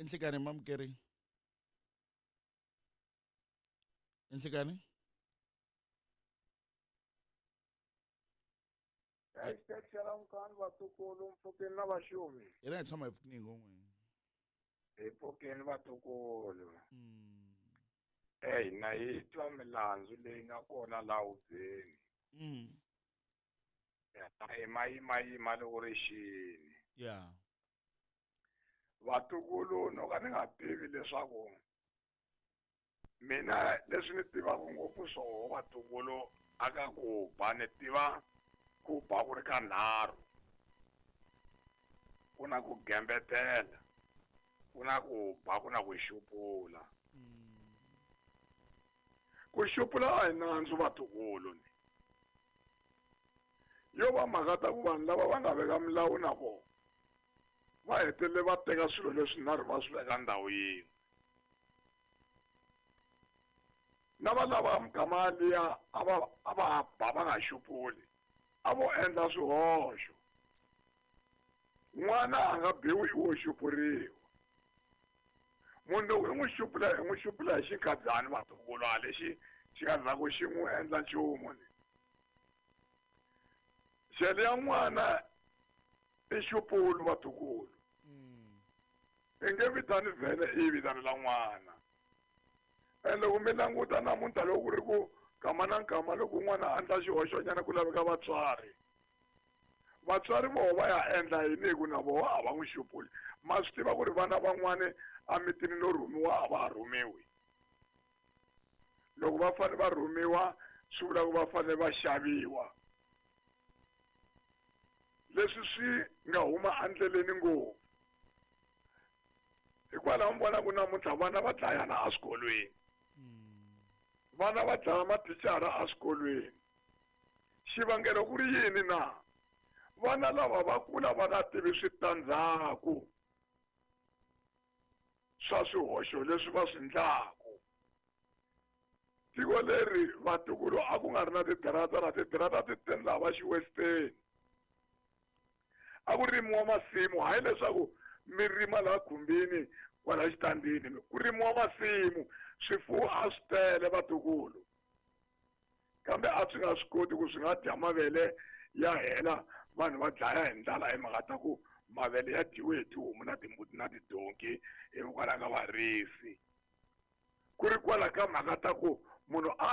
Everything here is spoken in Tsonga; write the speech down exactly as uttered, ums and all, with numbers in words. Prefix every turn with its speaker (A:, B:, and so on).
A: Inhlikani Mam Kerry. Inhlikani?
B: Ayisitshela umkani batukulu umfokeni nabashumi.
A: Yena ithoma ifuningi ngwe.
B: Epokeni batukulu.
A: Mm.
B: Hey na yitwa milandzu leyi nga kona la udzeni.
A: Mm.
B: Ya mai mai malo rixini.
A: Yeah.
B: Vatukulu no ka ni nga tivi leswaku mina leswi ni tivaka ngopfu swoho vatukulu aka ku ba ni tiva ku ba ku ri ka nharhu ku na ku gembetela ku na ku ba ku na ku xupula ku xupula a hi nandzu vatukulu ni yo va mhaka ta ku vanhu lava va nga veka milawu na vona va hetelele va teka swilo leswi nharhu va swi veka ndhawu yin'we na va lava mugama liya a va a va ba va nga xupuli a vo endla swihoxo n'wana a nga biwi i wo xupuriwa munhu loko i n'wi xupula i n'wi xupula hi xinkadyana vatukulu a lexi xi nga zaku xi n'wi endla nchumu ni xele ya n'wana i xupulu vatukulu i nge vitani vhele i vitanela n'wana ene loko mi languta namuntlha loko ku ri ku nkama na nkama loko n'wana a endla xihoxonyana ku laveka vatswari vatswari voho va ya endla yini hi ku na voho a va n'wi xupuli ma swi tiva ku ri vana van'wani a mitini no rhumiwa a va ha rhumiwi loko va fanele va rhumiwa swi vula ku va fanele va xaviwa leswi swi nga huma endleleni ngopfu hikwalaho mi vona ku namuntlha vana va dlayana eswikolweni vana va dlaya mathicara eswikolweni xivangelo ku ri yini na vana lava va kula va nga tivi switandzhaku swa swihoxo leswi va swi ndlaku tiko leri vatukulu a ku nga ri na tidirata na tidirata ti teni laha va xiwesteni a ku rimiwa masimu hayi leswaku mi rima laha khumbini kwala xitandini ku rimiwa masimu swifuwo a swi tele vatukulu kambe a swi nga swi koti ku swi nga dya mavele ya hela vanhu va dlaya hi ndlala hi mhaka ta ku mavele ya dyiwe hi tihomu na timbuti na tidonki hikwalaho ka varisi ku ri kwala ka mhaka ta ku munhu a